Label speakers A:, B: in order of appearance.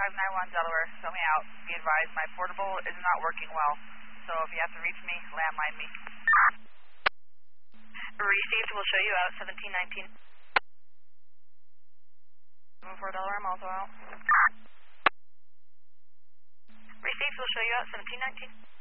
A: 591 Delaware, show me out. Be advised, my portable is not working well, so if you have to reach me, landline me.
B: Received, we'll show you out, 1719.
A: 74 Delaware, I'm also out.
B: Received, we'll show you out, 1719.